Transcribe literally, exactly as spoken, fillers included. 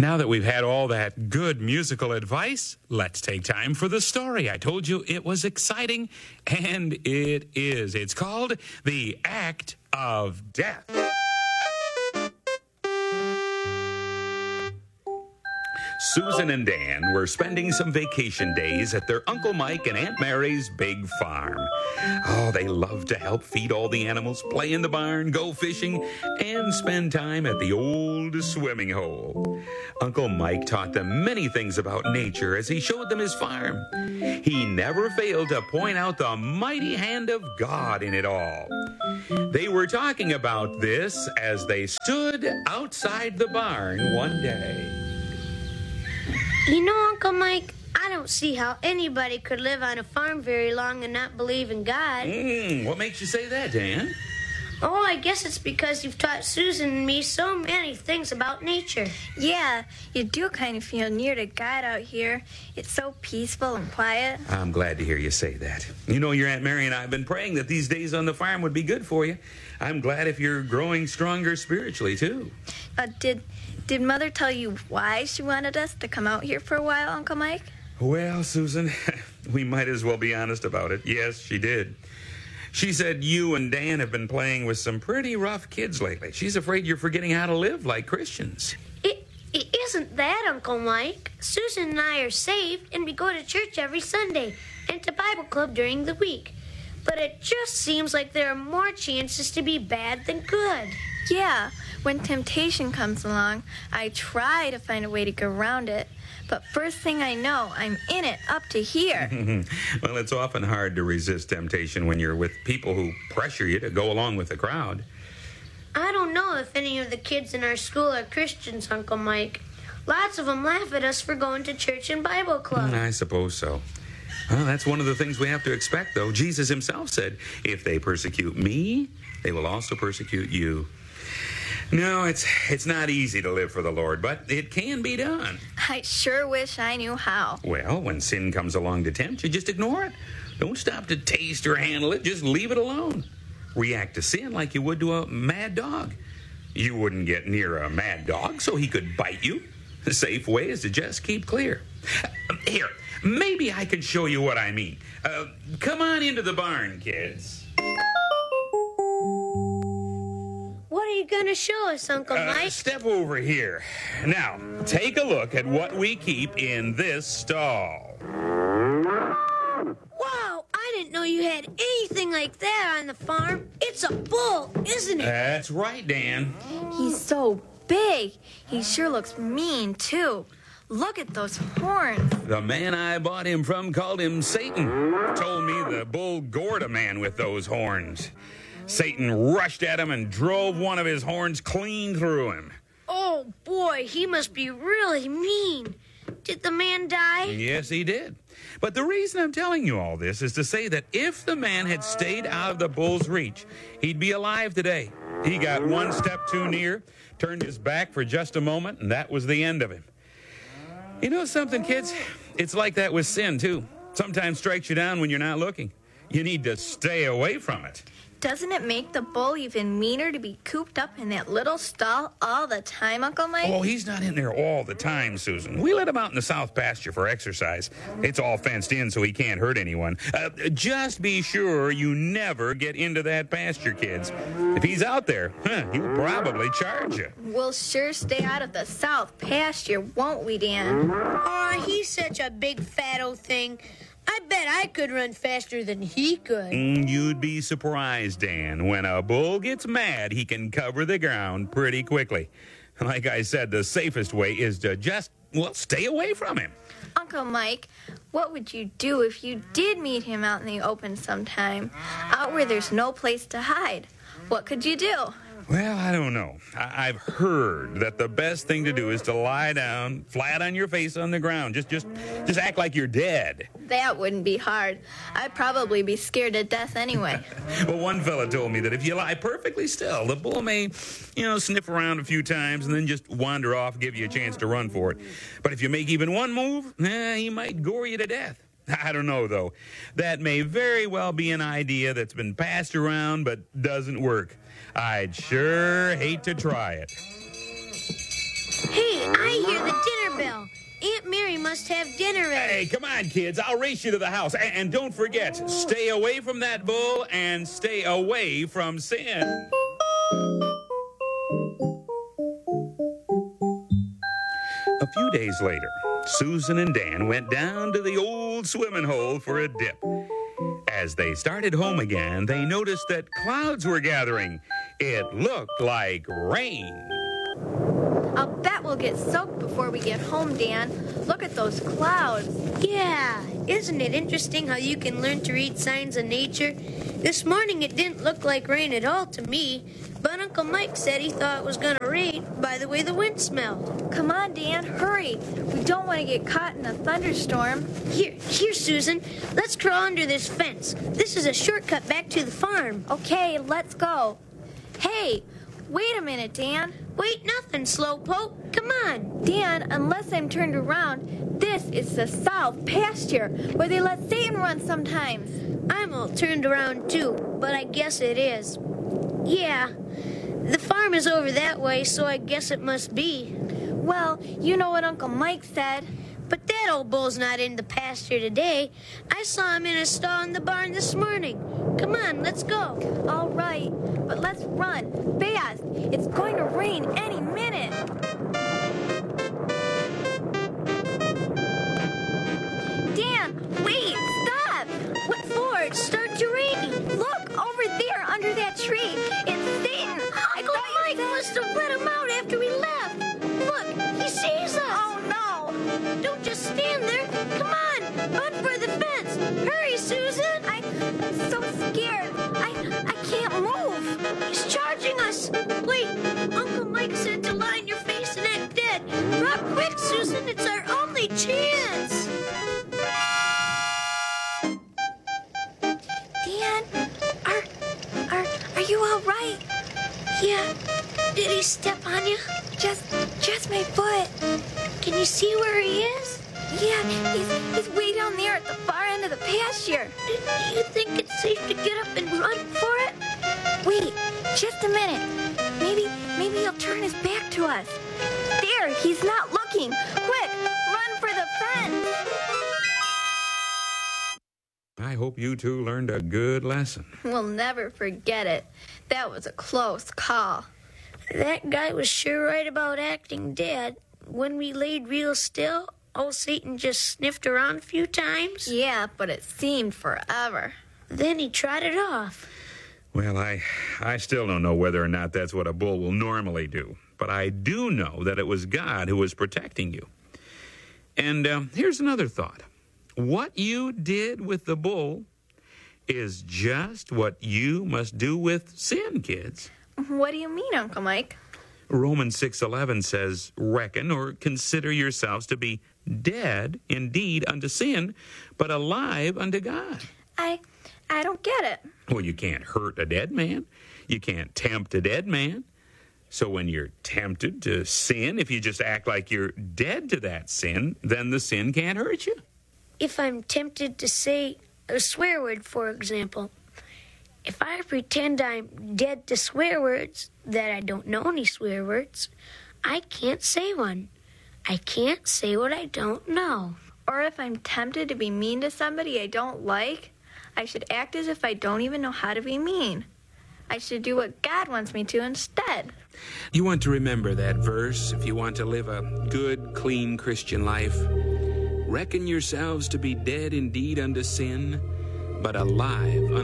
Now that we've had all that good musical advice, let's take time for the story. I told you it was exciting, and it is. It's called The Act of Death. Susan and Dan were spending some vacation days at their Uncle Mike and Aunt Mary's big farm. Oh, they loved to help feed all the animals, play in the barn, go fishing, and spend time at the old swimming hole. Uncle Mike taught them many things about nature as he showed them his farm. He never failed to point out the mighty hand of God in it all. They were talking about this as they stood outside the barn one day. You know, Uncle Mike, I don't see how anybody could live on a farm very long and not believe in God. Mm, what makes you say that, Dan? Oh, I guess it's because you've taught Susan and me so many things about nature. Yeah, you do kind of feel near to God out here. It's so peaceful and quiet. I'm glad to hear you say that. You know, your Aunt Mary and I have been praying that these days on the farm would be good for you. I'm glad if you're growing stronger spiritually, too. Uh, did... Did Mother tell you why she wanted us to come out here for a while, Uncle Mike? Well, Susan, we might as well be honest about it. Yes, she did. She said you and Dan have been playing with some pretty rough kids lately. She's afraid you're forgetting how to live like Christians. It, it isn't that, Uncle Mike. Susan and I are saved, and we go to church every Sunday and to Bible club during the week. But it just seems like there are more chances to be bad than good. Yeah, when temptation comes along, I try to find a way to get around it. But first thing I know, I'm in it up to here. Well, it's often hard to resist temptation when you're with people who pressure you to go along with the crowd. I don't know if any of the kids in our school are Christians, Uncle Mike. Lots of them laugh at us for going to church and Bible club. I suppose so. Well, that's one of the things we have to expect, though. Jesus himself said, if they persecute me, they will also persecute you. No, it's it's not easy to live for the Lord, but it can be done. I sure wish I knew how. Well, when sin comes along to tempt you, just ignore it. Don't stop to taste or handle it. Just leave it alone. React to sin like you would to a mad dog. You wouldn't get near a mad dog so he could bite you. The safe way is to just keep clear. Here, maybe I can show you what I mean. Uh, come on into the barn, kids. What are you going to show us, Uncle Uh, Mike? step over here. Now, take a look at what we keep in this stall. Wow, I didn't know you had anything like that on the farm. It's a bull, isn't it? That's right, Dan. He's so big. He sure looks mean, too. Look at those horns. The man I bought him from called him Satan. Told me the bull gored a man with those horns. Satan rushed at him and drove one of his horns clean through him. Oh, boy, he must be really mean. Did the man die? Yes, he did. But the reason I'm telling you all this is to say that if the man had stayed out of the bull's reach, he'd be alive today. He got one step too near, turned his back for just a moment, and that was the end of him. You know something, kids? It's like that with sin, too. Sometimes strikes you down when you're not looking. You need to stay away from it. Doesn't it make the bull even meaner to be cooped up in that little stall all the time, Uncle Mike? Oh, he's not in there all the time, Susan. We let him out in the south pasture for exercise. It's all fenced in so he can't hurt anyone. Uh, just be sure you never get into that pasture, kids. If he's out there, huh, he'll probably charge you. We'll sure stay out of the south pasture, won't we, Dan? Oh, he's such a big fat old thing. I bet I could run faster than he could. Mm, you'd be surprised, Dan. When a bull gets mad, he can cover the ground pretty quickly. Like I said, the safest way is to just, well, stay away from him. Uncle Mike, what would you do if you did meet him out in the open sometime, out where there's no place to hide? What could you do? Well, I don't know. I- I've heard that the best thing to do is to lie down flat on your face on the ground. Just, just, just act like you're dead. That wouldn't be hard. I'd probably be scared to death anyway. Well, one fella told me that if you lie perfectly still, the bull may, you know, sniff around a few times and then just wander off, give you a chance to run for it. But if you make even one move, eh, he might gore you to death. I don't know, though. That may very well be an idea that's been passed around but doesn't work. I'd sure hate to try it. Hey, I hear the doorbell. Aunt Mary must have dinner ready. Hey, come on, kids. I'll race you to the house. And, and don't forget, stay away from that bull and stay away from sin. A few days later, Susan and Dan went down to the old swimming hole for a dip. As they started home again, they noticed that clouds were gathering. It looked like rain. I'll bet we'll get soaked before we get home, Dan. Look at those clouds. Yeah, isn't it interesting how you can learn to read signs of nature? This morning it didn't look like rain at all to me, but Uncle Mike said he thought it was going to rain by the way the wind smelled. Come on, Dan, hurry. We don't want to get caught in a thunderstorm. Here, here, Susan. Let's crawl under this fence. This is a shortcut back to the farm. Okay, let's go. Hey, wait a minute, Dan. Wait, nothing, Slowpoke. Come on. Dan, unless I'm turned around, this is the south pasture where they let Satan run sometimes. I'm all turned around too, but I guess it is. Yeah, the farm is over that way, so I guess it must be. Well, you know what Uncle Mike said. But that old bull's not in the pasture today. I saw him in a stall in the barn this morning. Come on, let's go. All right, but let's run fast. It's going to rain any minute. Dan, wait, stop. What for? It started to rain. Look, over there under that tree. It's Satan. I Uncle thought you Mike said- must have let him out after we left. Look, he sees us. Oh, no. Don't just stand there. Come on, run for the fence. Hurry, Susan. I, I'm so scared. I, I can't move. He's charging us. Wait, Uncle Mike said to lie on your face and act dead. Drop quick, Susan. It's our only chance. Dan, are, are, are you all right? Yeah. Did he step on you? Just, just my foot. Can you see where he is? Yeah, he's, he's way down there at the far end of the pasture. Do do you think it's safe to get up and run for it? Wait, just a minute. Maybe, maybe he'll turn his back to us. There, he's not looking. Quick, run for the fence. I hope you two learned a good lesson. We'll never forget it. That was a close call. That guy was sure right about acting dead. When we laid real still, old Satan just sniffed around a few times. Yeah, but it seemed forever. Then he trotted off. Well, I, I still don't know whether or not that's what a bull will normally do. But I do know that it was God who was protecting you. And um, here's another thought. What you did with the bull is just what you must do with sin, kids. What do you mean, Uncle Mike? Romans six eleven says, reckon or consider yourselves to be dead indeed unto sin, but alive unto God. I, I don't get it. Well, you can't hurt a dead man. You can't tempt a dead man. So when you're tempted to sin, if you just act like you're dead to that sin, then the sin can't hurt you. If I'm tempted to say a swear word, for example, if I pretend I'm dead to swear words, that I don't know any swear words, I can't say one. I can't say what I don't know. Or if I'm tempted to be mean to somebody I don't like, I should act as if I don't even know how to be mean. I should do what God wants me to instead. You want to remember that verse if you want to live a good, clean Christian life. Reckon yourselves to be dead indeed unto sin, but alive unto